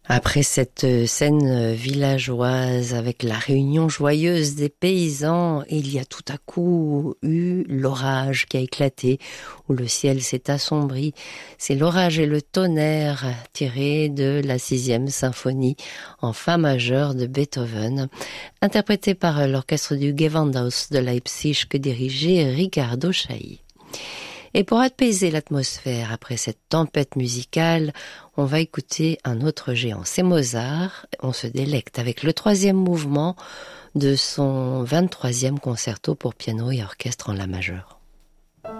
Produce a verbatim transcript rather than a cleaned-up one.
Après cette scène villageoise avec la réunion joyeuse des paysans, il y a tout à coup eu l'orage qui a éclaté, où le ciel s'est assombri. C'est l'orage et le tonnerre tiré de la sixième symphonie en fa majeur de Beethoven, interprétée par l'orchestre du Gewandhaus de Leipzig que dirigeait Riccardo Chailly. Et pour apaiser l'atmosphère après cette tempête musicale, on va écouter un autre géant, c'est Mozart. On se délecte avec le troisième mouvement de son vingt-troisième concerto pour piano et orchestre en la majeur.